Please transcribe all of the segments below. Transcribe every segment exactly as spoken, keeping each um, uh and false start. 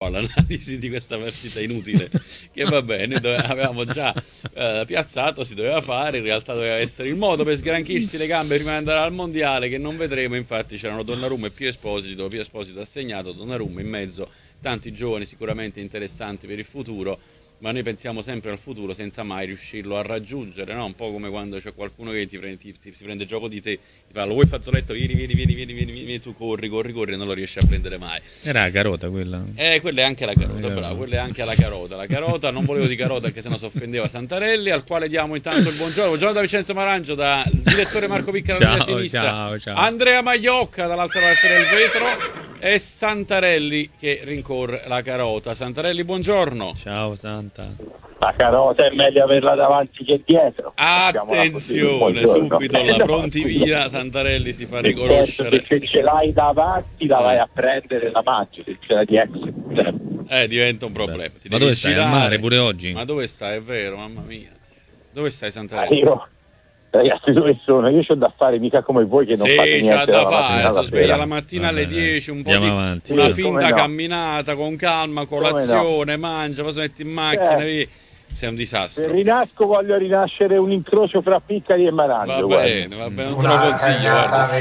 all'analisi di questa partita inutile, che va bene, dove avevamo già eh, piazzato, si doveva fare, in realtà doveva essere il modo per sgranchirsi le gambe prima di andare al mondiale, che non vedremo. Infatti c'erano Donnarumma e Pio Esposito, Pio Esposito assegnato, Donnarumma in mezzo, tanti giovani sicuramente interessanti per il futuro, ma noi pensiamo sempre al futuro senza mai riuscirlo a raggiungere, no? Un po' come quando c'è qualcuno che ti prende, ti, ti, si prende gioco di te, ti fa: lo vuoi fazzoletto, vieni, vieni, vieni, vieni, vieni, vieni, tu corri, corri, corri, e non lo riesci a prendere mai. Era la carota quella. Eh, quella è anche la carota, bravo, quella è anche la carota. La carota, non volevo di carota perché sennò si offendeva Santarelli, al quale diamo intanto il buongiorno. Buongiorno da Vincenzo Marangio, da direttore Marco Picca dalla mia sinistra, ciao, ciao. Andrea Magliocca dall'altra parte del vetro e Santarelli che rincorre la carota. Santarelli, buongiorno. Ciao Santa. La carota è meglio averla davanti che dietro. Attenzione, subito la pronti via, Santarelli si fa riconoscere. Se ce l'hai davanti la vai a prendere, la mangi, se ce l'hai dietro. Eh, diventa un problema. Ti ma dove stai? Al mare pure oggi? Ma dove stai? È vero, mamma mia. Dove stai, Santarelli? Ah, io, ragazzi, dove sono? Io c'ho da fare, mica come voi che non sì, fate niente. Sì, c'ha da fare, sono sveglia la mattina alle dieci, un po' di avanti. una sì, finta no. camminata con calma, colazione, no. Mangia, poi si mette in macchina, eh. via. Sei un disastro. Se rinasco voglio rinascere un incrocio fra Piccari e Marangio. Va bene, va bene, non te lo consiglio. Guarda,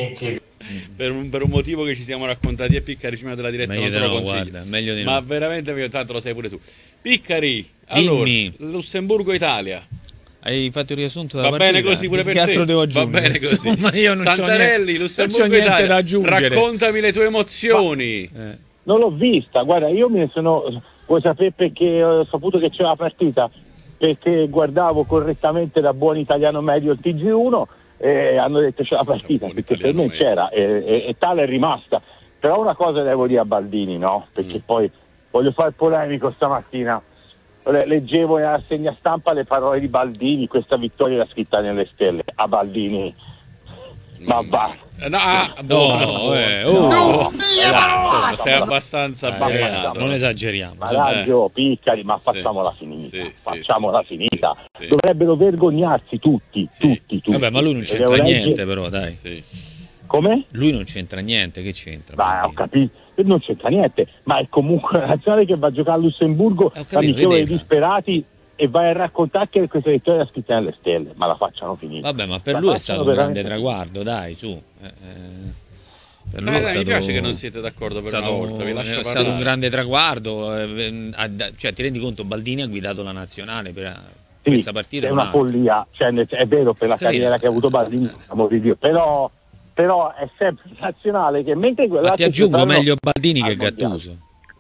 per, un, per un motivo che ci siamo raccontati a Piccari prima della diretta, meglio non te lo no, consiglio. guarda, meglio di ma no. veramente, tanto lo sai pure tu. Piccari, allora, Lussemburgo-Italia. Hai fatto il riassunto della va partita? bene così pure per che te. altro devo aggiungere? Va bene così. Insomma, io non Santarelli, Lussemburgo Italia da aggiungere. Raccontami le tue emozioni. Ma, eh. Non l'ho vista, guarda, io me ne sono, vuoi sapere perché ho saputo che c'era la partita? Perché guardavo correttamente da buon italiano medio il T G uno e hanno detto c'è la partita, perché per me c'era e, e, e tale è rimasta. Però una cosa devo dire a Baldini, no? Perché mm. poi voglio fare polemico stamattina. Leggevo nella rassegna stampa le parole di Baldini, questa vittoria era scritta nelle stelle. A Baldini, mm. ma va. No, ah, no, no, eh, oh. no, no, sei abbastanza eh, eh, non esageriamo. Ma Raggio, Piccari, ma facciamola sì, finita, sì, facciamola sì, finita. Sì. Dovrebbero vergognarsi tutti, sì. tutti, tutti. Vabbè, ma lui non c'entra niente, legge... però, dai. Sì. Come? Lui non c'entra niente, che c'entra? Ma ho capito, non c'entra niente, ma è comunque una nazionale che va a giocare a Lussemburgo, amichevole dei disperati, e vai a raccontare che questa vittoria è scritta nelle stelle, ma la facciano finire. Vabbè, ma per la lui è stato un grande veramente... traguardo, dai, su. Eh, eh. Per lui eh, è stato... Mi piace che non siete d'accordo per stato, una volta, vi lascio è parlare. stato un grande traguardo, eh, cioè ti rendi conto, Baldini ha guidato la nazionale per sì, questa partita. È una follia, cioè, è vero per la Capito? carriera che ha avuto Baldini, amor di Dio, però, però è sempre nazionale che mentre ma ti aggiungo meglio Baldini che Gattuso.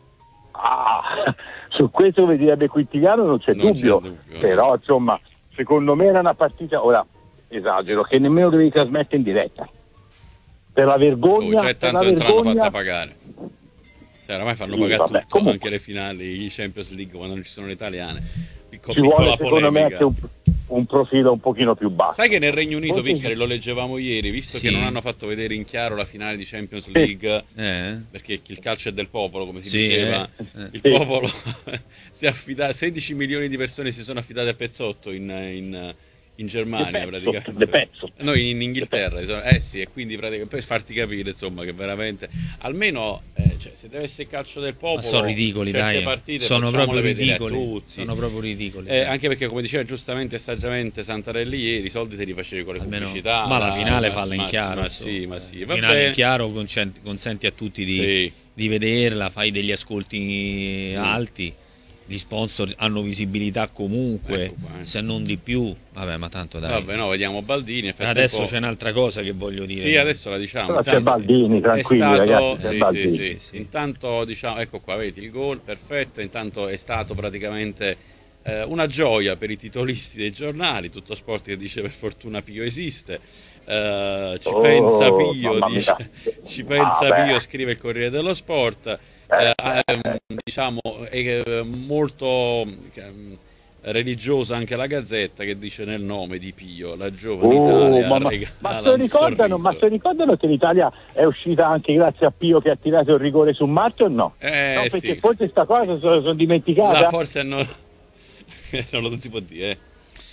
Ah, su questo come direbbe Quintiliano non c'è, non dubbio, c'è dubbio, però insomma secondo me era una partita, ora esagero, che nemmeno dovevi trasmettere in diretta per la vergogna, oh, cioè, tanto per la vergogna... l'hanno fatta pagare, cioè, oramai fanno sì, pagare vabbè, tutto, comunque... anche le finali, i Champions League quando non ci sono le italiane. Picco, ci vuole secondo polemica. me anche un, un profilo un pochino più basso. Sai che nel Regno Unito, Piccari, lo leggevamo ieri, visto sì. che non hanno fatto vedere in chiaro la finale di Champions League, eh. perché il calcio è del popolo, come si sì, diceva, eh. il sì. popolo si affida, sedici milioni di persone si sono affidate a pezzotto in, in, in Germania, pezzo, praticamente. pezzo. No, in, in Inghilterra, eh sì, e quindi praticamente, per farti capire, insomma, che veramente, almeno, eh, cioè, se deve essere calcio del popolo, ma sono ridicoli, certe dai, partite sono proprio vedere ridicoli, a tutti. sono proprio ridicoli. Eh, anche perché, come diceva giustamente e saggiamente Santarelli ieri, i soldi te li facevi con le almeno, pubblicità. ma la finale ma, falla in ma, chiaro. Ma sì, ma sì. La finale in chiaro consenti, consenti a tutti di, sì. di vederla, fai degli ascolti mm. alti. Gli sponsor hanno visibilità comunque, ecco qua, eh. se non di più. Vabbè, ma tanto dai. Vabbè, no, vediamo Baldini. Adesso c'è un'altra cosa che voglio dire. Sì, adesso la diciamo. Però c'è Baldini, tranquilli, stato, ragazzi, c'è sì, Baldini. sì, sì, sì. Intanto, diciamo, ecco qua, vedi il gol, perfetto. Intanto è stato praticamente eh, una gioia per i titolisti dei giornali. Tutto Sport che dice per fortuna Pio esiste. Uh, ci oh, pensa Pio, dice, ci pensa ah, Pio, scrive il Corriere dello Sport. Eh, eh, diciamo è molto eh, religiosa anche la Gazzetta, che dice nel nome di Pio la giovane oh, Italia ma, ma, se ricordano, ma se ricordano che l'Italia è uscita anche grazie a Pio che ha tirato il rigore su Marte o no? Eh, no perché sì. forse sta cosa sono, sono dimenticata. La forse hanno non lo si può dire eh.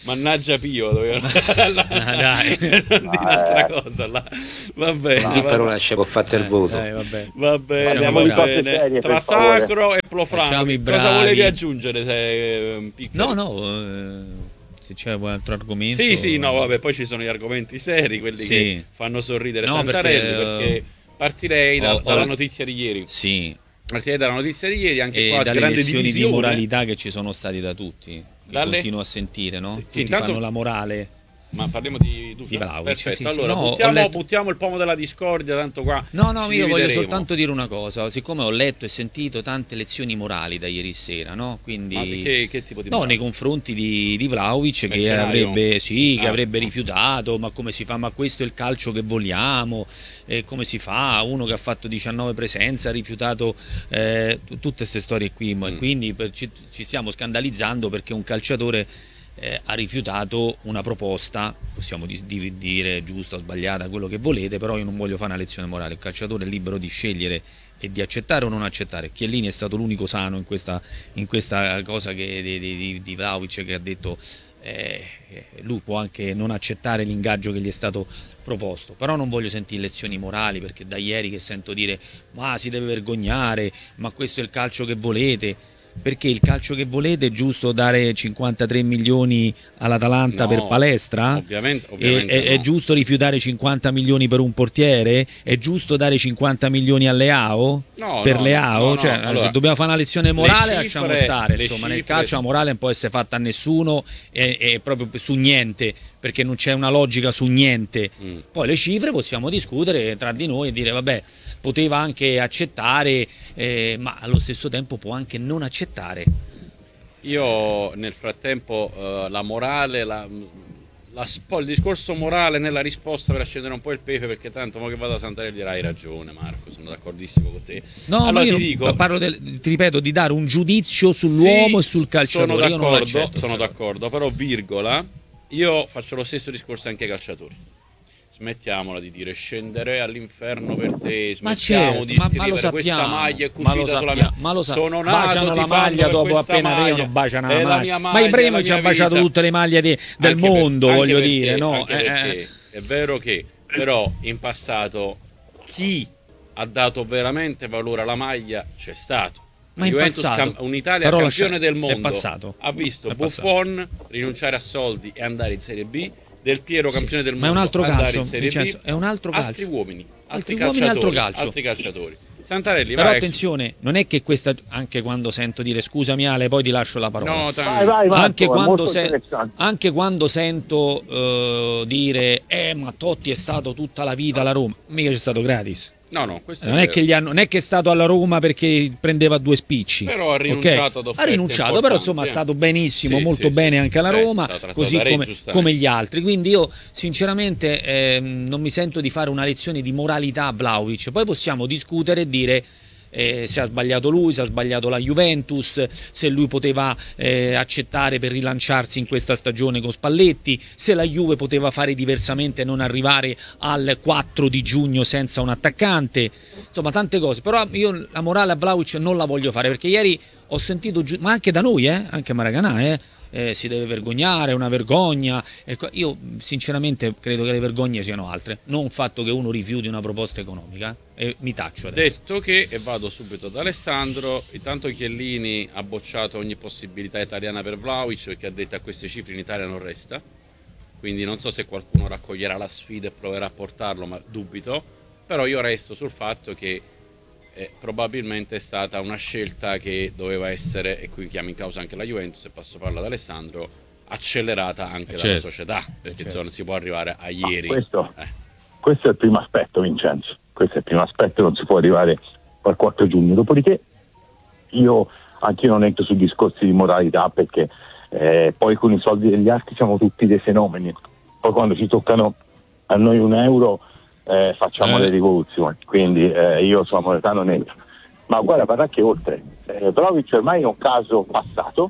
Mannaggia Pio, dovevano... ah, dai, non dire altra cosa là. Va bene. No, però lasciamo fatte il voto. Eh, vabbè. Va bene, Parliamo va di cose bene. serie, Tra per favore. sacro e profano, cosa bravi. volevi aggiungere? Se, no, no, eh, se c'è un altro argomento. Sì, sì, no, vabbè, poi ci sono gli argomenti seri, quelli sì. che fanno sorridere no, Santarelli, perché, perché partirei da, ho, dalla ho... notizia di ieri. Sì. Partirei dalla notizia di ieri, anche e qua dalle grande lezioni divisione. di moralità che ci sono stati da tutti. Dalle... Continuo a sentire, no? Sì, Tutti sì, intanto... fanno la morale. Ma parliamo di Duce? Di Vlahovic, Perfetto, sì, allora sì, no, buttiamo, letto... buttiamo il pomo della discordia, tanto qua No, no, ci io voglio divideremo. soltanto dire una cosa, siccome ho letto e sentito tante lezioni morali da ieri sera, no? Quindi Ma che, che tipo di no, morale? nei confronti di, di Vlahovic che Mercenario? avrebbe, sì, Ah. che avrebbe rifiutato, ma come si fa? Ma questo è il calcio che vogliamo, eh, come si fa? Uno che ha fatto diciannove presenze ha rifiutato eh, t- tutte queste storie qui, ma Mm. quindi per- ci, ci stiamo scandalizzando perché un calciatore Eh, ha rifiutato una proposta, possiamo di, di, dire giusta o sbagliata, quello che volete, però io non voglio fare una lezione morale. Il calciatore è libero di scegliere e di accettare o non accettare. Chiellini è stato l'unico sano in questa, in questa cosa che, di, di, di Vlahovic, che ha detto eh, lui può anche non accettare l'ingaggio che gli è stato proposto, però non voglio sentire lezioni morali, perché da ieri che sento dire ma si deve vergognare, ma questo è il calcio che volete. Perché il calcio che volete è giusto dare cinquantatré milioni all'Atalanta No, per Palestra? Ovviamente, ovviamente è, è, no. è giusto rifiutare cinquanta milioni per un portiere? È giusto dare cinquanta milioni a Leao? No, per no, Leao? no, no, cioè, allora, se dobbiamo fare una lezione morale, cifre, lasciamo stare. le Insomma, nel cifre- calcio la morale non può essere fatta a nessuno e, e proprio su niente, perché non c'è una logica su niente. Mm. Poi le cifre possiamo discutere tra di noi e dire vabbè, poteva anche accettare, eh, ma allo stesso tempo può anche non accettare. Io nel frattempo eh, la morale, la, la, il discorso morale nella risposta per accendere un po' il pepe, perché tanto mo che vado a Santarelli dirà hai ragione Marco, sono d'accordissimo con te. No, allora ma io ti dico, parlo del, ti ripeto, di dare un giudizio sull'uomo sì, e sul calciatore. Sono Io non d'accordo, l'accetto, sono d'accordo, però virgola, io faccio lo stesso discorso anche ai calciatori. Smettiamola di dire scendere all'inferno per te, Ma smettiamo certo, di ma, scrivere ma lo questa sappiamo, maglia è ma lo cucita sulla sappiamo, mia... ma lo sa- sono nato baciano la tifando maglia per dopo questa appena maglia, arrivano, baciano la è la maglia. mia Ma maglia, Ibrahimovic è la ha mia baciato vita. tutte le maglie di- del Anche per- mondo, anche voglio perché- dire, no? anche Eh, perché eh. è vero che però in passato chi ha dato veramente valore alla maglia c'è stato. Ma in Juventus, passato. cam- un'Italia Però campione lascia- del è mondo, passato. ha visto È Buffon rinunciare a soldi e andare in Serie B, Del Piero campione del Ma è mondo, un altro andare calcio, in Serie Vincenzo, B, è un altro calcio. altri uomini, Altri altri, uomini, calciatori, altro calcio. altri calciatori. Santarelli, Però vai. attenzione, non è che questa, anche quando sento dire scusami Ale, poi ti lascio la parola. No, Vai, vai, Marco, anche, è quando molto se- interessante. anche quando sento eh, dire eh ma Totti è stato tutta la vita alla Roma, mica c'è stato gratis. No, no, questo Non è, che gli hanno, non è che è stato alla Roma perché prendeva due spicci. Però ha ok? rinunciato ad Ha offerte rinunciato, però importanti, insomma è eh. stato benissimo, Sì, molto sì, bene sì. anche alla Beh, Roma, è stato trattato così da Re, come, giustamente. come gli altri. Quindi io sinceramente ehm, non mi sento di fare una lezione di moralità a Vlahovic. Poi possiamo discutere e dire eh, se ha sbagliato lui, se ha sbagliato la Juventus, se lui poteva eh, accettare per rilanciarsi in questa stagione con Spalletti, se la Juve poteva fare diversamente e non arrivare al quattro di giugno senza un attaccante, insomma tante cose. Però io la morale a Vlahovic non la voglio fare, perché ieri ho sentito, giu- ma anche da noi, eh, anche a Maracanã, eh, eh, si deve vergognare, è una vergogna. Ecco, io sinceramente credo che le vergogne siano altre, non il fatto che uno rifiuti una proposta economica, e mi taccio adesso. Detto che, e vado subito ad Alessandro, intanto Chiellini ha bocciato ogni possibilità italiana per Vlahovic, perché ha detto a queste cifre in Italia non resta, quindi non so se qualcuno raccoglierà la sfida e proverà a portarlo, ma dubito. Però io resto sul fatto che eh, probabilmente è stata una scelta che doveva essere, e qui chiamo in causa anche la Juventus, e passo parla ad Alessandro, accelerata anche Certo. dalla società, perché Certo. insomma, non si può arrivare a ieri. Ah, questo, Eh. questo è il primo aspetto, Vincenzo. Questo è il primo aspetto, non si può arrivare al quattro giugno. Dopodiché io anche io non entro su discorsi di moralità, perché eh, poi con i soldi degli altri siamo tutti dei fenomeni. Poi quando ci toccano a noi un euro eh, facciamo Eh. le rivoluzioni. Quindi eh, io sulla moralità non entro. Ma guarda, va anche oltre. Eh, Vlahovic ormai è un caso passato.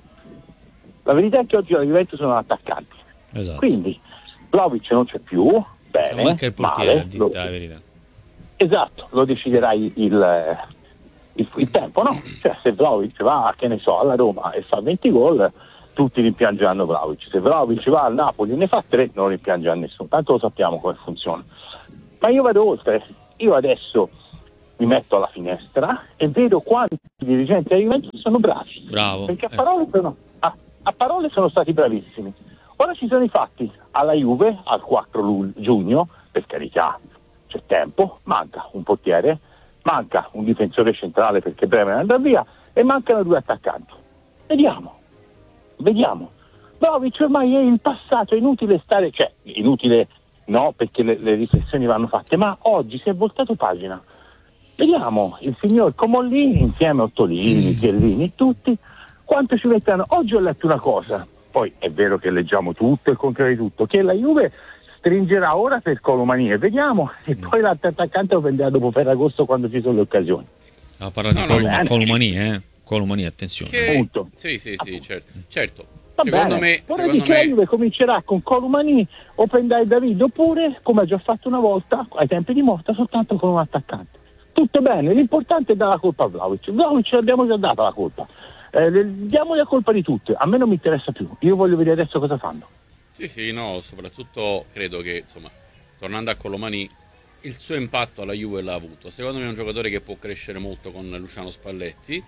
La verità è che oggi la Juventus sono attaccanti. Esatto. Quindi Vlahovic non c'è più, bene, Siamo anche il portiere, male, a dire lo- la verità. esatto, lo deciderà il, il, il- il tempo, no? Cioè se Vlahovic va, che ne so, alla Roma e fa venti gol, tutti rimpiangeranno Vlahovic. Se Vlahovic va al Napoli e ne fa tre, non rimpiangerà nessuno, tanto lo sappiamo come funziona. Ma io vado oltre, io adesso mi metto alla finestra e vedo quanti dirigenti della Juventus sono bravi. Bravo. Perché a parole, sono, a, a parole sono stati bravissimi. Ora ci sono i fatti. Alla Juve, al quattro lu- giugno, per carità, c'è tempo, manca un portiere, manca un difensore centrale perché Bremer andrà via e mancano due attaccanti. Vediamo, vediamo. Vlahovic ormai è il passato, è inutile stare, cioè inutile no, perché le, le riflessioni vanno fatte, ma oggi si è voltato pagina. Vediamo il signor Comollini insieme a Ottolini, Chiellini, tutti, quanto ci metteranno. Oggi ho letto una cosa, poi è vero che leggiamo tutto e il contrario di tutto, che la Juve stringerà ora per Colomani, vediamo, e poi l'altro attaccante lo prenderà dopo Ferragosto quando ci sono le occasioni. Ha parlato No, di no, Coloma- eh. Colomani, eh? Colomani, attenzione. Che... Punto. Sì, sì, sì, certo. certo. Va Secondo bene. me, Ora secondo dice la me... Juve comincerà con Colomani o prendrai David, oppure, come ha già fatto una volta, ai tempi di Motta, soltanto con un attaccante. Tutto bene, l'importante è dare la colpa a Vlahovic. Vlahovic l'abbiamo già data la colpa. Eh, le, diamogli la colpa di tutte, a me non mi interessa più, io voglio vedere adesso cosa fanno. Sì, sì, no, soprattutto credo che, insomma, tornando a Colomani, il suo impatto alla Juve l'ha avuto. Secondo me è un giocatore che può crescere molto con Luciano Spalletti,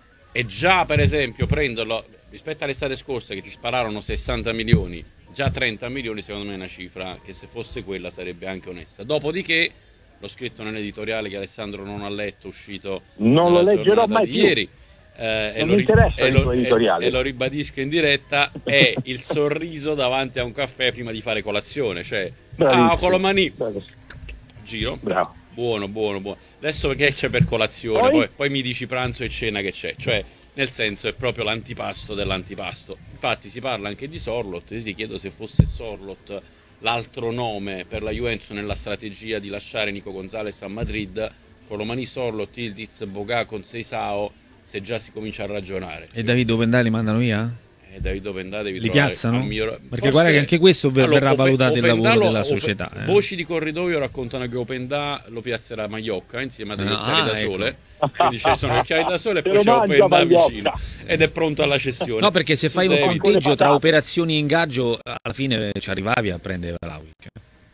e già, per esempio, prenderlo, rispetto all'estate scorsa che ti spararono sessanta milioni, già trenta milioni secondo me è una cifra che, se fosse quella, sarebbe anche onesta. Dopodiché, l'ho scritto nell'editoriale che Alessandro non ha letto, uscito Non lo nella leggerò giornata mai di più. ieri. Eh, e, Non lo, mi ri- interessa e, il lo, tuo e- editoriale. e lo ribadisco in diretta, è il sorriso davanti a un caffè prima di fare colazione, cioè Bravissimo. ah, Colomani, Bravo. giro, Bravo. buono, buono, buono. Adesso che c'è per colazione, Poi? poi, poi mi dici pranzo e cena che c'è, cioè nel senso è proprio l'antipasto dell'antipasto. Infatti si parla anche di Sorloth, io ti chiedo se fosse Sorloth l'altro nome per la Juventus nella strategia di lasciare Nico Gonzalez a Madrid, Colomani, Sorloth, Ildiz, Bogà con Seisao, se già si comincia a ragionare. E David Opendà li mandano via? E David Opendà devi Li trovare piazzano? al miglior- Perché Forse- guarda che anche questo ver- verrà Ope- valutato il Opendà lavoro lo- della Ope- società. eh. Voci di corridoio raccontano che Opendà lo piazzerà a Maiocca insieme a degli Ah, occhiali da ecco. sole. Quindi ci sono gli occhiali da sole e Se poi lo c'è mangia Opendà Maiocca. vicino ed è pronto alla cessione. No, perché se Su fai un David. con le conteggio tra patate. operazioni e ingaggio, alla fine ci arrivavi a prendere Vlahovic.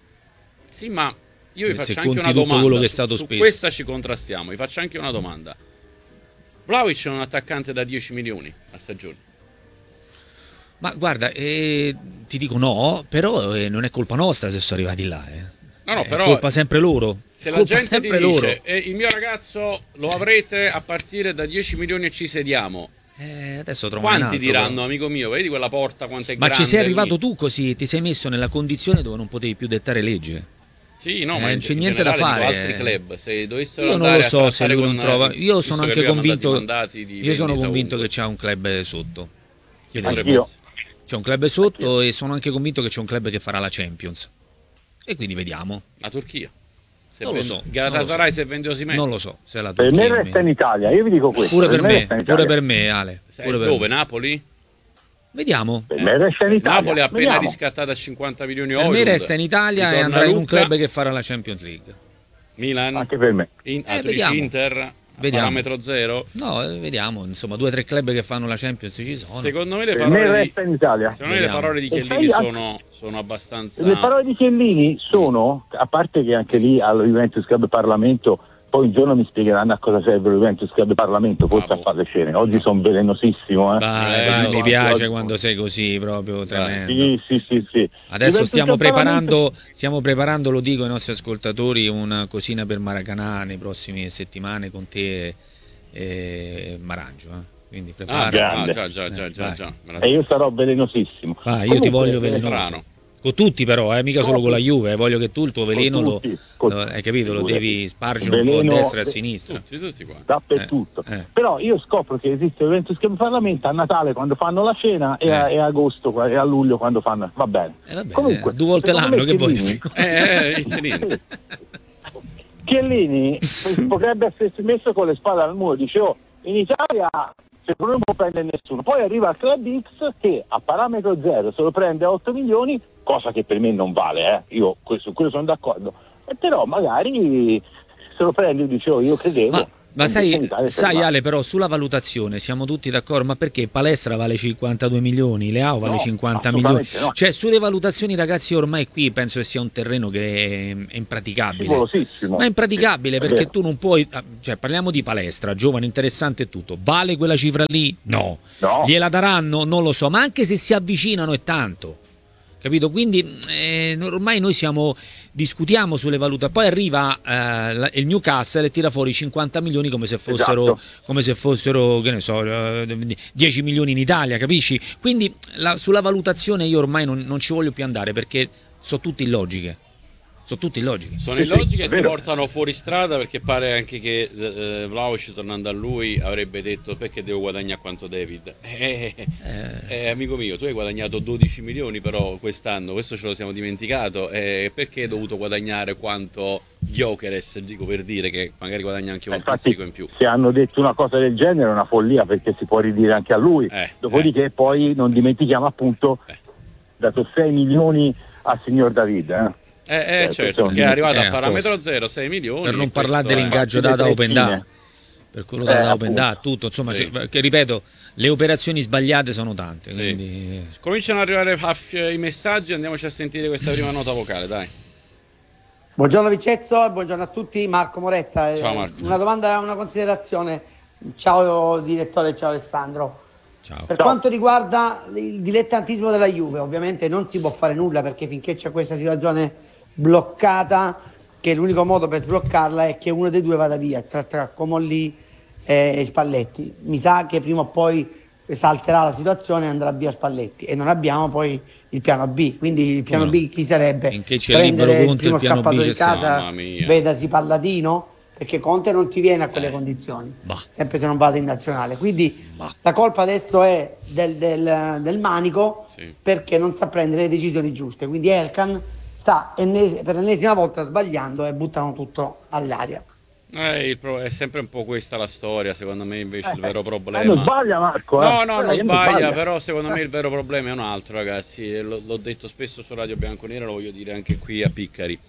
Sì, ma io vi Se faccio anche conti una tutto domanda. quello che è su- stato su speso. questa ci contrastiamo. Vi faccio anche una domanda. Vlahovic è un attaccante da dieci milioni a stagione. Ma guarda, eh, ti dico no, però eh, non è colpa nostra se sono arrivati là. Eh. No, no, È però colpa sempre loro. se la Colpa gente ti sempre dice loro. "Eh, il mio ragazzo lo avrete a partire da dieci milioni e ci sediamo", Eh, adesso trovo quanti diranno, amico mio, vedi quella porta quanto è Ma grande ci sei arrivato lì? tu così, ti sei messo nella condizione dove non potevi più dettare legge. Sì, no, Eh, ma non in c'è in niente da generale dico fare. altri club, se dovessero Io non andare lo a so se trattare lui non con- trova. Io visto sono che anche lui ha mandato i convinto. mandati di Io sono vendita convinto ovunque. che c'è un club sotto. Chi Vedremo. potrebbe Anch'io. essere? C'è un club sotto e sono anche convinto che c'è un club che farà la Champions. E quindi vediamo. La Turchia. Se Non lo vende- so, Galatasaray non lo so. se vende Osimhen. Non lo so se la Per me Turchia resta in Italia, io vi dico questo. Pure per me, resta in pure Italia. per me, Ale. Sai Pure per dove? me. Napoli? Vediamo. Per me resta in Italia. Napoli ha appena Vediamo. riscattato a cinquanta milioni Per me Højlund. resta in Italia e Ritorna andrà in un Lucca, club che farà la Champions League. Milan, Anche per me. in, Eh, Atrici vediamo. Inter, a Vediamo. parametro zero. No, eh, vediamo. Insomma, due o tre club che fanno la Champions ci sono. Secondo me le Per me parole di, resta in Italia. secondo me le Vediamo. parole di E Chiellini sai, sono, sono abbastanza... Le parole di Chiellini sono, a parte che anche lì allo Juventus Club Parlamento, poi un giorno mi spiegheranno a cosa serve lo Juventus Club Parlamento, forse Bravo. a fare le scene. Oggi sono velenosissimo, eh. Vai, Eh, vai, no, mi no, piace oggi- quando sei così, proprio tremendo. Sì, sì, sì, sì. Adesso Juventus stiamo Club Parlamento- preparando, stiamo preparando, lo dico ai nostri ascoltatori, una cosina per Maracanã nei prossime settimane con te e, e Marangio. Eh. Quindi Ah, prepara. già, grande. già, già, già, Eh, già, vai. già. Me la- E io sarò velenosissimo. Vai, io ti Comunque, voglio eh, velenoso. strano. Con tutti però, eh, mica solo Con con la tutti. Juve, eh, voglio che tu il tuo veleno lo, tutti, con lo- tutti, hai capito, lo figurati. devi spargere un po' a Veleno- destra e a sinistra. Tutti, tutti qua. dappertutto. Eh, eh. Però io scopro che esiste il Juventus Club Parlamento a Natale quando fanno la cena e, a, Eh. e a agosto qua- e a luglio quando fanno. Va bene. Eh, va bene, Comunque, due volte secondo l'anno, me che vuoi di Chiellini- più? Eh, eh, niente. Chiellini potrebbe essersi messo con le spalle al muro, dice oh, in Italia secondo me non può prendere nessuno, poi arriva il Club X che a parametro zero se lo prende a otto milioni, cosa che per me non vale, eh. Io su quello sono d'accordo, e però magari se lo prende, io dicevo, io credevo Ma Ma sai, sai Ale, però sulla valutazione siamo tutti d'accordo, ma perché Palestra vale cinquantadue milioni, Leao vale No, cinquanta milioni, no. Cioè sulle valutazioni ragazzi ormai qui penso che sia un terreno che è, è impraticabile, ma è impraticabile perché è tu non puoi, cioè parliamo di Palestra, giovane, interessante e tutto, vale quella cifra lì? No. no, gliela daranno? Non lo so, ma anche se si avvicinano è tanto. Capito? Quindi eh, ormai noi siamo discutiamo sulle valutazioni, poi arriva eh, il Newcastle e tira fuori cinquanta milioni come se fossero esatto. come se fossero che ne so dieci milioni in Italia, capisci? Quindi la, sulla valutazione io ormai non, non ci voglio più andare perché sono tutte illogiche. Sono tutte illogiche. Sono illogiche e ti portano fuori strada perché pare anche che eh, Vlahovic, tornando a lui, avrebbe detto perché devo guadagnare quanto David. Eh, eh, eh, sì. Amico mio, tu hai guadagnato dodici milioni però quest'anno, questo ce lo siamo dimenticato. Eh, perché hai dovuto guadagnare quanto Gyökeres, dico per dire che magari guadagna anche un eh, pizzico in più. Se hanno detto una cosa del genere è una follia perché si può ridire anche a lui. Eh, Dopodiché eh. poi non dimentichiamo appunto eh. dato sei milioni al signor David. Eh. Eh, eh certo, che è arrivato eh, a parametro zero, sei milioni. Per non parlare dell'ingaggio dato a Open Da, per quello dato a Open Da, tutto, insomma, sì. che, ripeto, le operazioni sbagliate sono tante. Sì. Quindi... Cominciano ad arrivare i messaggi, andiamoci a sentire questa prima nota vocale, dai. Buongiorno Vicenzo e buongiorno a tutti, Marco Moretta. Ciao Marco. Una domanda e una considerazione. Ciao direttore, ciao Alessandro. Ciao. Per Ciao. quanto riguarda il dilettantismo della Juve, ovviamente non si può fare nulla perché finché c'è questa situazione bloccata, che l'unico modo per sbloccarla è che uno dei due vada via, tra, tra Comolli e Spalletti. Mi sa che prima o poi salterà la situazione e andrà via Spalletti e non abbiamo poi il piano B, quindi il piano no. B chi sarebbe? Finché c'è prendere il, il primo il piano scappato B di casa, vedasi Palladino, perché Conte non ti viene a quelle eh. condizioni, bah. sempre se non vado in nazionale, quindi bah. la colpa adesso è del, del, del manico sì. perché non sa prendere le decisioni giuste, quindi Elkan sta ennese, per l'ennesima volta sbagliando e buttano tutto all'aria. Eh, il pro- è sempre un po' questa la storia, secondo me invece eh, il vero problema... Non sbaglia Marco, eh. No, no, non eh, sbaglia, sbaglia, però secondo me il vero problema è un altro, ragazzi, L- l'ho detto spesso su Radio Bianconera, lo voglio dire anche qui a Piccari.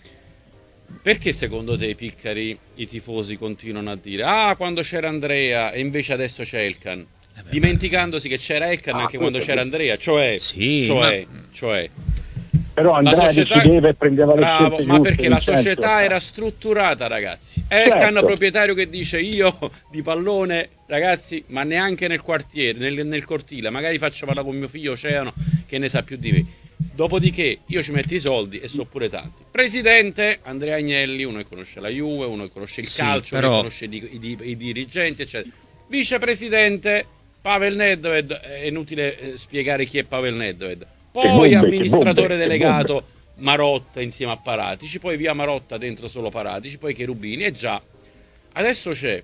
Perché secondo te, Piccari, i tifosi continuano a dire ah, quando c'era Andrea e invece adesso c'è Elkan? Eh beh, dimenticandosi che c'era Elkan ah, anche quando c'era Andrea, cioè... Sì, cioè, ma... cioè però Andrea società... decideva e prendeva le Bravo, scelte ma giuste, perché la certo. società era strutturata, ragazzi. Elkan, certo. proprietario che dice io di pallone, ragazzi, ma neanche nel quartiere, nel, nel cortile, magari faccio parlare con mio figlio Oceano che ne sa più di me. Dopodiché io ci metto i soldi e so pure tanti. Presidente Andrea Agnelli, uno che conosce la Juve, uno che conosce il sì, calcio, però... uno che conosce i, i, i dirigenti, eccetera. Vicepresidente Pavel Nedved, è inutile spiegare chi è Pavel Nedved. Poi bombe, amministratore bombe, delegato Marotta insieme a Paratici, poi via Marotta dentro solo Paratici, poi Cherubini e già adesso c'è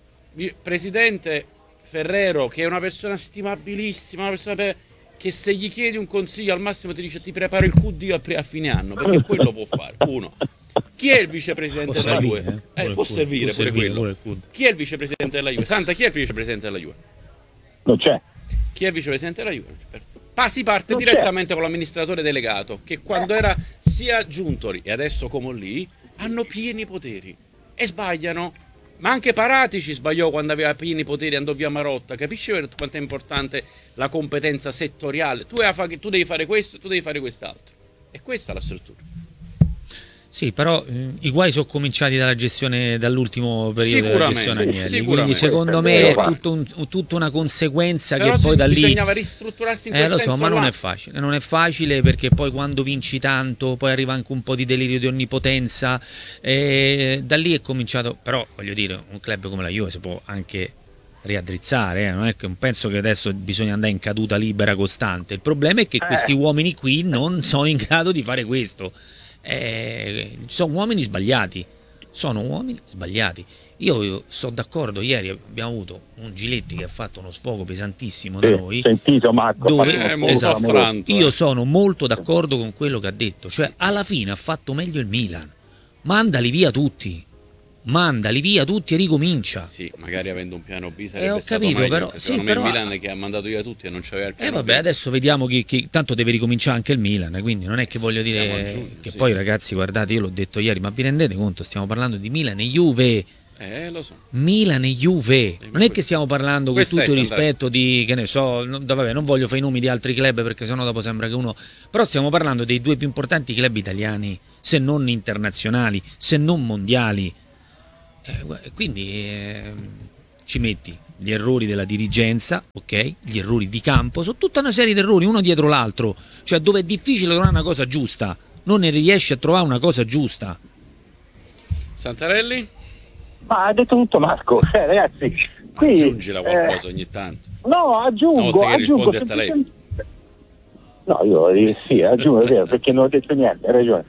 presidente Ferrero che è una persona stimabilissima, una persona per... che se gli chiedi un consiglio al massimo ti dice ti preparo il Q D a, a fine anno, perché quello può fare. Uno. Chi è il vicepresidente può della servire, Juve? Eh? Eh, può servire può pure servire, quello. Pure chi è il vicepresidente della Juve? Santa, chi è il vicepresidente della Juve? Non c'è. Chi è il vicepresidente della Juve? Ah, si parte non direttamente c'è. con l'amministratore delegato, che quando era sia Giuntori e adesso Comolli hanno pieni poteri e sbagliano. Ma anche Paratici sbagliò quando aveva pieni poteri, andò via Marotta. Capisci quanto è importante la competenza settoriale? Tu, tu devi fare questo, tu devi fare quest'altro. E questa è la struttura. Sì, però eh, i guai sono cominciati dalla gestione, dall'ultimo periodo della gestione Agnelli, quindi secondo me è tutto un, tutta una conseguenza però che poi da lì bisognava ristrutturarsi in quel eh, lo so, ma non là. è facile, non è facile perché poi quando vinci tanto poi arriva anche un po' di delirio di onnipotenza e da lì è cominciato, però voglio dire, un club come la Juve si può anche riaddrizzare, eh? non è che penso che adesso bisogna andare in caduta libera costante, il problema è che eh. questi uomini qui non sono in grado di fare questo. Eh, sono uomini sbagliati, sono uomini sbagliati. Io, io sono d'accordo, ieri abbiamo avuto un Giletti che ha fatto uno sfogo pesantissimo da sì, noi. Sentito Marco, dove, molto esatto, affranto, io eh. sono molto d'accordo con quello che ha detto, cioè alla fine ha fatto meglio il Milan. Mandali via tutti. Mandali via tutti e ricomincia. Sì, magari avendo un piano B sarebbe eh, ho stato capito, meglio, però, sì, me però... il Milan che ha mandato via tutti e non c'aveva il piano eh vabbè, B. adesso vediamo chi, chi tanto deve ricominciare anche il Milan, quindi non è che voglio dire giù, che sì. poi ragazzi, guardate, io l'ho detto ieri, ma vi rendete conto, stiamo parlando di Milan e Juve. Eh, lo so. Milan e Juve, non è che stiamo parlando con tutto il rispetto di, che ne so, no, vabbè, non voglio fare i nomi di altri club perché sennò dopo sembra che uno, però stiamo parlando dei due più importanti club italiani, se non internazionali, se non mondiali, eh, quindi eh, ci metti gli errori della dirigenza, ok, gli errori di campo, sono tutta una serie di errori uno dietro l'altro, cioè dove è difficile trovare una cosa giusta, non ne riesci a trovare una cosa giusta. Santarelli? Ma ha detto tutto Marco, cioè, ragazzi, qui aggiungila qualcosa eh, ogni tanto. No, aggiungo, aggiungo semplicemente... No, io sì, aggiungo, è vero, perché non ho detto niente, hai ragione.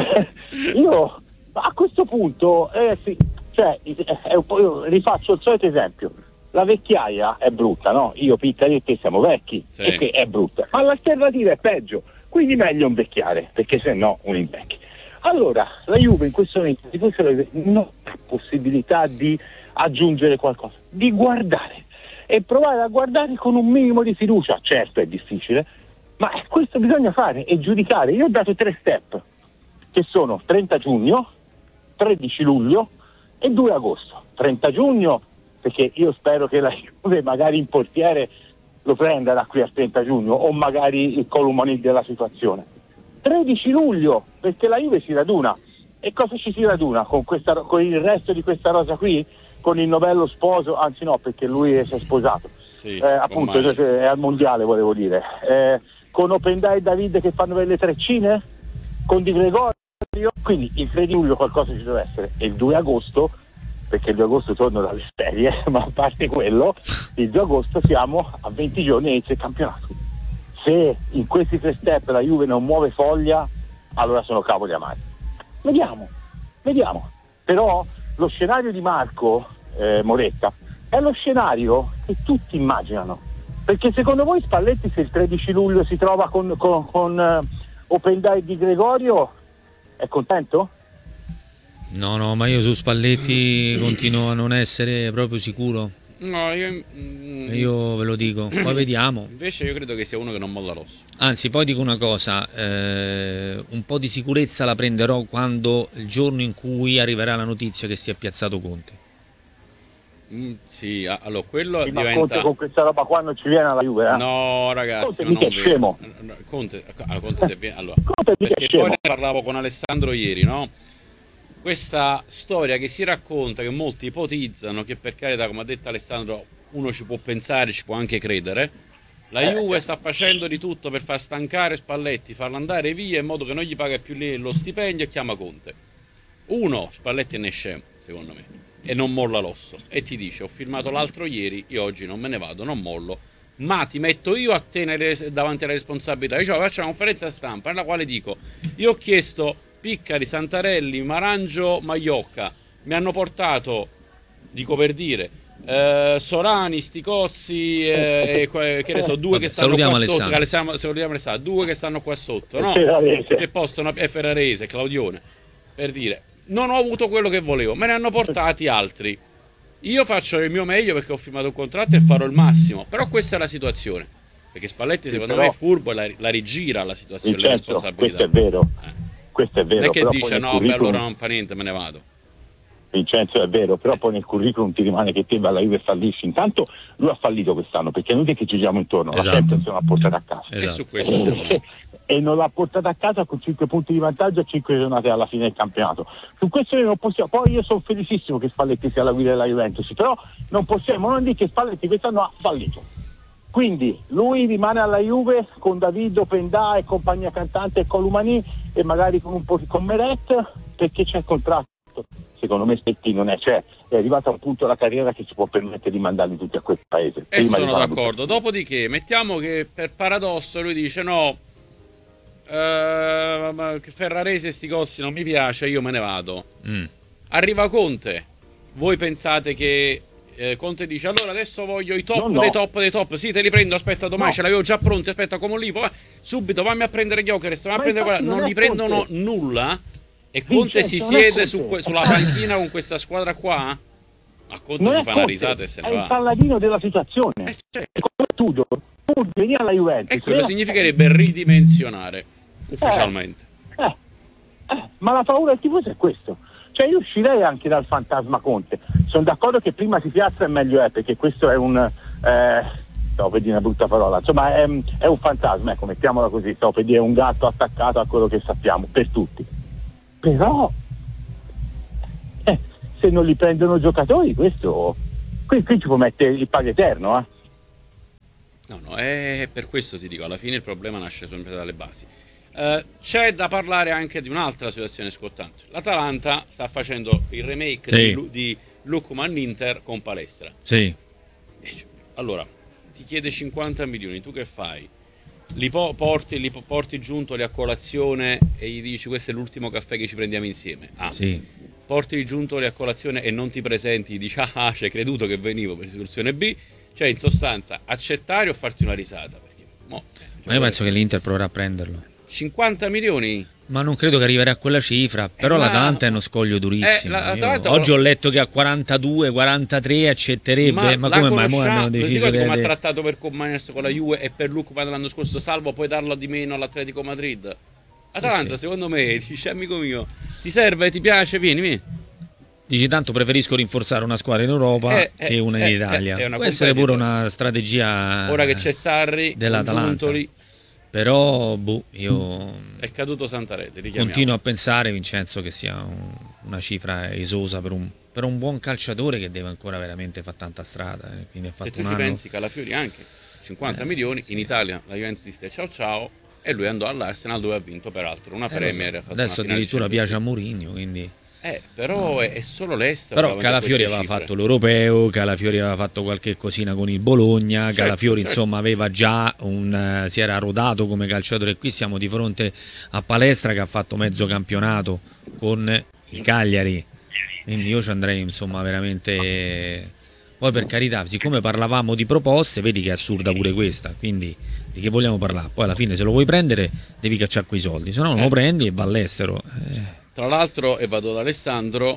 Io a questo punto eh, sì, cioè, è un po', io rifaccio il solito esempio. La vecchiaia è brutta, no? Io, Piccari e te siamo vecchi, sì. E che è brutta, ma l'alternativa è peggio, quindi meglio invecchiare, perché se no un invecchi. Allora, la Juve in questo momento non ha possibilità di aggiungere qualcosa, di guardare e provare a guardare con un minimo di fiducia. Certo è difficile, ma questo bisogna fare e giudicare. Io ho dato tre step, che sono trenta giugno, tredici luglio e due agosto. trenta giugno, perché io spero che la Juve magari in portiere lo prenda da qui al trenta giugno, o magari il Colomani della situazione. tredici luglio, perché la Juve si raduna. E cosa ci si raduna? Con, questa, con il resto di questa rosa qui? Con il novello sposo? Anzi no, perché lui si è sposato. Sì, eh, appunto, è al mondiale, volevo dire. Eh, con Opendai e David che fanno delle treccine? Con Di Gregorio? Quindi il tredici luglio qualcosa ci deve essere. E il due agosto, perché il due agosto torno dalle ferie, ma a parte quello, il due agosto siamo a venti giorni e inizia il campionato. Se in questi tre step la Juve non muove foglia, allora sono cavoli amari. Vediamo, vediamo. Però lo scenario di Marco eh, Moretta è lo scenario che tutti immaginano. Perché secondo voi Spalletti, se il tredici luglio si trova con, con, con uh, Opendai Di Gregorio, è contento? No, no, ma io su Spalletti continuo a non essere proprio sicuro. No, io, mm, io ve lo dico, poi vediamo. Invece io credo che sia uno che non molla l'osso. Anzi, poi dico una cosa, eh, un po' di sicurezza la prenderò quando il giorno in cui arriverà la notizia che si è piazzato Conte. Mm, sì, allora quello sì, diventa... Ma Conte con questa roba qua non ci viene alla Juve, eh? No, ragazzi, Conte non è scemo. Conte, allora, Conte se viene... Allora, Conte perché scemo. poi ne parlavo con Alessandro ieri, no? Questa storia che si racconta, che molti ipotizzano, che per carità, come ha detto Alessandro, uno ci può pensare, ci può anche credere, la Juve sta facendo di tutto per far stancare Spalletti, farlo andare via in modo che non gli paga più lì lo stipendio e chiama Conte. Uno, Spalletti ne è scemo, secondo me, e non molla l'osso, e ti dice: ho firmato l'altro ieri, io oggi non me ne vado, non mollo, ma ti metto io a te nelle, davanti alla responsabilità. Io faccio una conferenza stampa nella quale dico: io ho chiesto Piccari, Santarelli, Marangio, Maiocca, mi hanno portato, dico per dire, eh, Sorani, Sticozzi, eh, e, che ne so, due che stanno salutiamo qua Alessandro. sotto, Alessandro, salutiamo Alessandro, due che stanno qua sotto, no? Che possono, e Ferrarese, Claudione, per dire, non ho avuto quello che volevo, me ne hanno portati altri. Io faccio il mio meglio perché ho firmato un contratto e farò il massimo, però questa è la situazione, perché Spalletti secondo sì, però, me è furbo e la, la rigira la situazione, Vincenzo, le responsabilità. Questo è vero. Eh. Questo è vero. Non è che però dice no, beh, allora non fa niente, me ne vado. Vincenzo, è vero, però poi nel curriculum ti rimane che te vai alla Juve e fallisci. Intanto lui ha fallito quest'anno, perché noi che ci giriamo intorno, esatto. La Champions non l'ha portata a casa. Esatto. E su questo siamo... e, e non l'ha portata a casa con cinque punti di vantaggio a cinque giornate alla fine del campionato. Su questo noi non possiamo. Poi io sono felicissimo che Spalletti sia alla guida della Juventus, però non possiamo non dire che Spalletti quest'anno ha fallito. Quindi lui rimane alla Juve con David, Opendà e compagnia cantante e Colomani e magari con un po' con Meret, perché c'è il contratto. Secondo me Spalletti non è, cioè è arrivato a un punto della carriera che si può permettere di mandarli tutti a quel paese. E sono d'accordo. Dopodiché mettiamo che per paradosso lui dice no, eh, Ferrarese e Sticozzi non mi piace, io me ne vado. Mm. Arriva Conte, voi pensate che Eh, Conte dice allora adesso voglio i top no, no. dei top dei top, sì te li prendo, aspetta domani no. ce l'avevo già pronti, aspetta come lì, poi subito vammi a prendere Gyökeres, a prendere quella. Non, non li prendono Conte. Nulla e Conte Vincenzo, si siede su, sulla panchina con questa squadra qua, a Conte non si fa Conte, una risata e se ne è va. È il palladino della situazione, eh, certo. Come tu, tu vieni alla Juventus e quello significherebbe ridimensionare ufficialmente eh, eh, eh, ma la paura del tifoso è questo. Cioè io uscirei anche dal fantasma Conte. Sono d'accordo che prima si piazza e meglio è, perché questo è un eh, stavo per dire una brutta parola, insomma è, è un fantasma, ecco, mettiamola così, stavo per dire un gatto attaccato a quello che sappiamo, per tutti. Però eh, se non li prendono giocatori, questo qui, qui ci può mettere il pago eterno, eh. No, no, è per questo ti dico, alla fine il problema nasce sempre dalle basi. Uh, c'è da parlare anche di un'altra situazione scottante. L'Atalanta sta facendo il remake sì. di, di Lookman Inter con Palestra. Sì. Allora, ti chiede cinquanta milioni, tu che fai? Li po- porti, li po- porti giuntoli a colazione e gli dici questo è l'ultimo caffè che ci prendiamo insieme. Ah, sì. Porti i giuntoli a colazione e non ti presenti, dici ah, ci hai creduto che venivo per soluzione B. Cioè, in sostanza, accettare o farti una risata? Perché, mo, cioè, ma io penso che l'Inter proverà a prenderlo. cinquanta milioni? Ma non credo che arriverà a quella cifra. Però eh, l'Atalanta è uno scoglio durissimo. Eh, l'Atalanta... Oggi ho letto che a quarantadue quarantatré accetterebbe. Ma, ma come mai mo hanno deciso che... come ha trattato per Koeman con la Juve e per Lookman l'anno scorso, salvo poi darlo di meno all'Atletico Madrid. Atalanta, sì. Secondo me, dice amico mio, ti serve, ti piace, vieni, vieni. Dici tanto preferisco rinforzare una squadra in Europa eh, che una eh, in Italia. Eh, Può essere pure una strategia. Ora che c'è Sarri dell'Atalanta. Però boh, io è caduto Santarelli. Continuo a pensare, Vincenzo, che sia un, una cifra esosa per un, per un buon calciatore che deve ancora veramente fare tanta strada. Eh. Quindi ha fatto Se tu un ci anno... pensi, Calafiori anche cinquanta eh, milioni sì. In Italia la Juventus disse ciao ciao e lui andò all'Arsenal dove ha vinto peraltro una eh, Premier. So. Adesso addirittura piace a Mourinho, quindi... Eh, però no. è, è solo l'Est. Però Calafiori aveva cifre. fatto l'Europeo, Calafiori aveva fatto qualche cosina con il Bologna, certo, Calafiori certo. insomma aveva già un uh, si era rodato come calciatore. Qui siamo di fronte a Palestra che ha fatto mezzo campionato con il Cagliari, quindi io ci andrei insomma veramente. Poi per carità, siccome parlavamo di proposte, vedi che è assurda pure questa, quindi di che vogliamo parlare? Poi alla fine se lo vuoi prendere devi cacciare quei soldi, se no non eh. lo prendi e va all'estero. eh. Tra l'altro, e vado da Alessandro,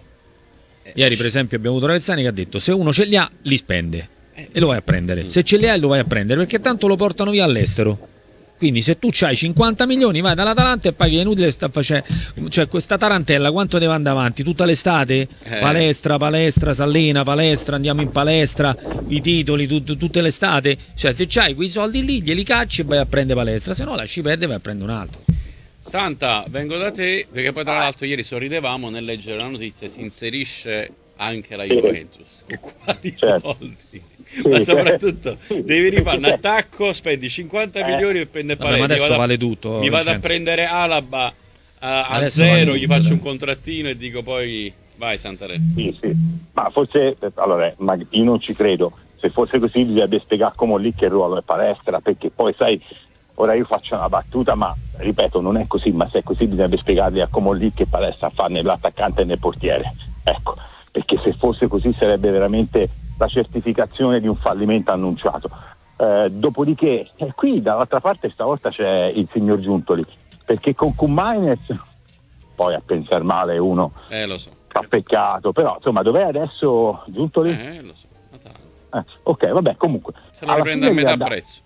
ieri per esempio abbiamo avuto Ravezzani che ha detto se uno ce li ha li spende eh, e lo vai a prendere, mm. se ce li hai lo vai a prendere perché tanto lo portano via all'estero, quindi se tu c'hai cinquanta milioni vai dall'Atalanta e paghi, è inutile sta facendo, cioè questa tarantella quanto deve andare avanti tutta l'estate? Eh. palestra palestra s'allena, palestra, andiamo in palestra, i titoli tut, tutte l'estate, cioè se c'hai quei soldi lì glieli cacci e vai a prendere Palestra, se no lasci perdere e vai a prendere un altro. Santa, vengo da te perché poi tra l'altro ieri sorridevamo nel leggere la notizia, si inserisce anche la Juventus. Con quali certo. soldi? Sì. Ma soprattutto devi rifare un attacco, spendi cinquanta eh. milioni per prendere Paredes. Ma adesso vado, vale tutto. Mi vado a prendere Alaba uh, a zero, vale gli faccio un contrattino e dico poi vai Santarelli. Sì, sì. Ma forse, allora, ma io non ci credo. Se fosse così bisognerebbe spiegare come lì che ruolo è Palestra, perché poi sai... Ora io faccio una battuta, ma ripeto, non è così, ma se è così bisogna spiegargli a Comolli che Palestra fa nell'attaccante e nel portiere. Ecco, perché se fosse così sarebbe veramente la certificazione di un fallimento annunciato. Eh, dopodiché, eh, qui dall'altra parte stavolta c'è il signor Giuntoli, perché con Koeman poi a pensare male uno eh, lo so. fa peccato, però insomma dov'è adesso Giuntoli? Eh, lo so. Eh, ok, vabbè, comunque. Se lo riprende a metà prezzo.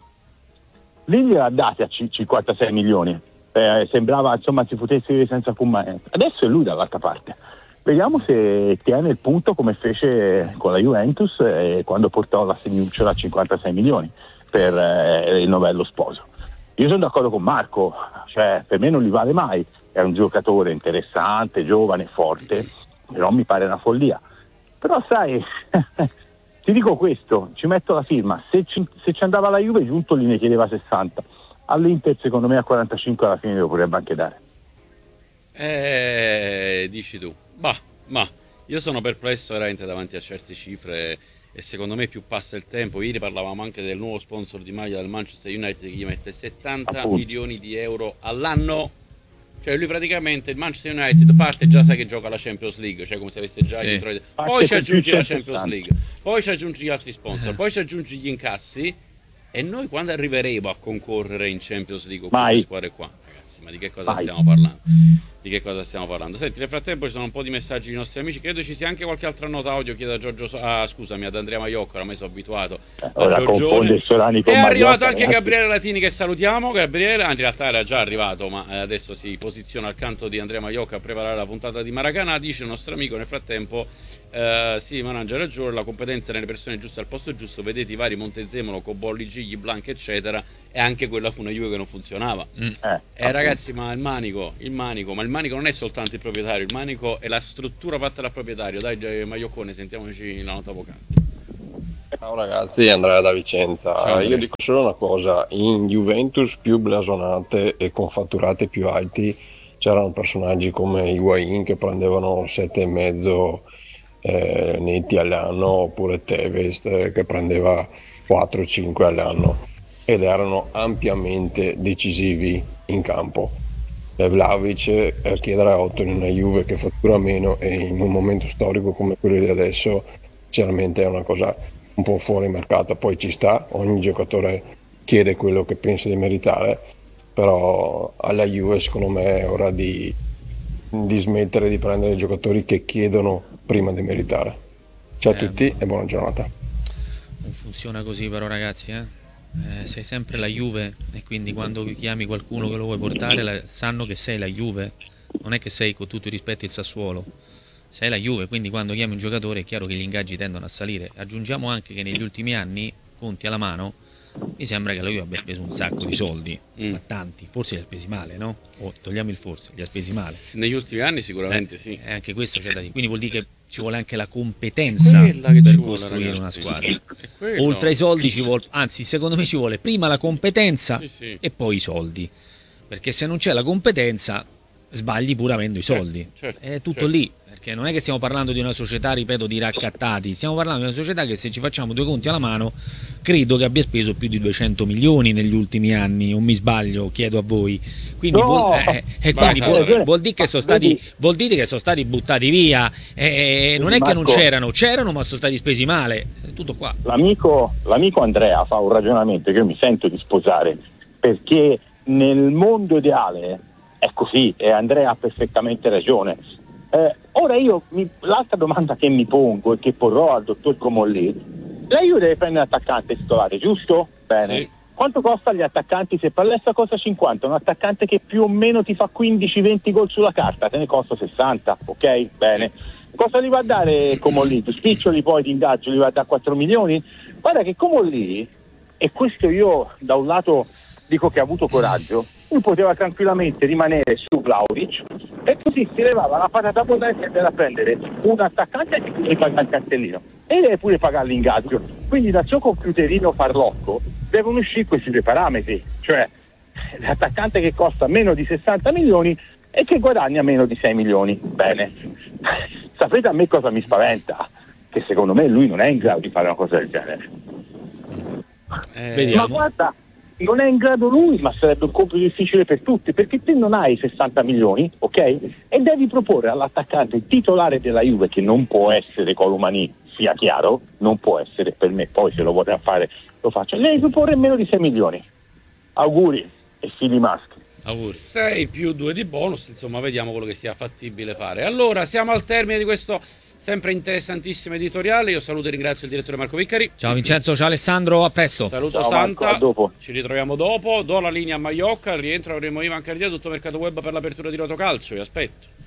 Lì gli ha dati a cinquantasei milioni, eh, sembrava insomma si potesse senza Koeman. Adesso è lui dall'altra parte. Vediamo se tiene il punto come fece con la Juventus eh, quando portò la Segnucciola a cinquantasei milioni per eh, il novello sposo. Io sono d'accordo con Marco, cioè per me non li vale mai, è un giocatore interessante, giovane, forte, però mi pare una follia. Però sai, ti dico questo, ci metto la firma, se ci, se ci andava la Juve Giuntoli ne chiedeva sessanta, all'Inter secondo me a quarantacinque alla fine lo potrebbe anche dare. Eh, dici tu, bah, ma io sono perplesso veramente davanti a certe cifre e secondo me più passa il tempo. Ieri parlavamo anche del nuovo sponsor di maglia del Manchester United che gli mette settanta Appunto. milioni di euro all'anno. Cioè lui praticamente il Manchester United parte già sa che gioca la Champions League, cioè come se avesse già sì. dietro, poi ci aggiungi la Champions League, poi ci aggiungi gli altri sponsor, poi ci aggiungi gli incassi e noi quando arriveremo a concorrere in Champions League con queste squadre qua? Ragazzi, ma di che cosa Mai. stiamo parlando? di che cosa stiamo parlando. Senti, nel frattempo ci sono un po' di messaggi dei nostri amici, credo ci sia anche qualche altra nota audio, chiedo a Giorgio, so- ah, scusami, ad Andrea Maiocca, ormai sono abituato a Ora confonde Solani con è Maiocca, arrivato anche ragazzi. Gabriele Latini, che salutiamo. Gabriele, in realtà era già arrivato, ma eh, adesso si posiziona accanto di Andrea Maiocca a preparare la puntata di Maracanã. Dice il nostro amico nel frattempo, eh, sì, Mangia ragione, la competenza nelle persone giuste al posto giusto, vedete i vari Montezemolo, Cobolli, Gigli, Blanc eccetera, e anche quella fu una Juve che non funzionava. Mm. Eh, Eh ragazzi, ma il manico, il manico, ma il manico non è soltanto il proprietario, il manico è la struttura fatta dal proprietario. Dai Maioccone, sentiamoci la nota vocale. Ciao ragazzi, Andrea da Vicenza. Ciao, Andrea. Io dico solo una cosa: in Juventus più blasonate e con fatturati più alti c'erano personaggi come Higuain che prendevano sette e mezzo eh, netti all'anno, oppure Tevez eh, che prendeva quattro cinque all'anno, ed erano ampiamente decisivi in campo. E Vlahovic eh, chiedere a otto in una Juve che fattura meno e in un momento storico come quello di adesso sinceramente è una cosa un po' fuori mercato. Poi ci sta, ogni giocatore chiede quello che pensa di meritare, però alla Juve secondo me è ora di, di smettere di prendere giocatori che chiedono prima di meritare. Ciao a Eh, tutti e buona giornata. Non funziona così però ragazzi, eh? Eh, sei sempre la Juve e quindi quando chiami qualcuno che lo vuoi portare la- sanno che sei la Juve, non è che sei, con tutto il rispetto, il Sassuolo, sei la Juve, quindi quando chiami un giocatore è chiaro che gli ingaggi tendono a salire. Aggiungiamo anche che negli ultimi anni, conti alla mano, mi sembra che la Juve abbia speso un sacco di soldi, Mm. ma tanti, forse li ha spesi male, no? O togliamo il forse, li ha spesi male. Negli ultimi anni sicuramente sì. E anche questo c'è da dire, quindi vuol dire che ci vuole anche la competenza Quella che per ci vuole, costruire una ragazzi. squadra. È quello. Oltre ai soldi ci vuole, anzi secondo me ci vuole prima la competenza Sì, sì. e poi i soldi, perché se non c'è la competenza sbagli pure avendo i Certo, soldi, certo, è tutto certo. lì, perché non è che stiamo parlando di una società, ripeto, di raccattati, stiamo parlando di una società che, se ci facciamo due conti alla mano, credo che abbia speso più di duecento milioni negli ultimi anni, o mi sbaglio, chiedo a voi. Quindi, No! vuol, eh, eh, quindi Basta, vuol, eh, vuol dire che sono vedi- stati vuol dire che sono stati buttati via, eh, non è che non Marco. c'erano, c'erano ma sono stati spesi male, è tutto qua. L'amico, l'amico Andrea fa un ragionamento che io mi sento di sposare, perché nel mondo ideale è così e Andrea ha perfettamente ragione. Eh, ora io, mi- l'altra domanda che mi pongo e che porrò al dottor Comolli: la Juve deve prendere l'attaccante titolare, giusto? Bene. Sì. Quanto costa gli attaccanti? Se Pallessa costa cinquanta, un attaccante che più o meno ti fa quindici venti gol sulla carta, te ne costa sessanta, ok? Bene. Cosa gli va a dare Comolli? Spiccioli poi di ingaggio gli va a dare quattro milioni? Guarda che Comolli, e questo io da un lato dico che ha avuto coraggio, lui poteva tranquillamente rimanere su Vlahovic e così si levava la patata potente e andare a prendere un attaccante e pure pagare il cartellino e deve pure pagare l'ingaggio. Quindi dal suo computerino farlocco devono uscire questi due parametri, cioè l'attaccante che costa meno di sessanta milioni e che guadagna meno di sei milioni. Bene, sapete a me cosa mi spaventa? Che secondo me lui non è in grado di fare una cosa del genere. Eh, Vediamo. Ma guarda, non è in grado lui, ma sarebbe un compito difficile per tutti, perché te non hai sessanta milioni, ok? E devi proporre all'attaccante titolare della Juve, che non può essere Colomani, sia chiaro, non può essere per me, poi se lo vorrà fare lo faccio, devi proporre meno di sei milioni. Auguri e figli maschi. Auguri. sei più due di bonus, insomma vediamo quello che sia fattibile fare. Allora, siamo al termine di questo sempre interessantissimo editoriale. Io saluto e ringrazio il direttore Marco Viccari. Ciao Vincenzo, ciao Alessandro, a presto. Saluto Ciao, Marco, Santa, a dopo. ci ritroviamo dopo. Do la linea a Maiocca, al rientro avremo Ivan Cardia, tutto mercato web per l'apertura di Rotocalcio. Vi aspetto.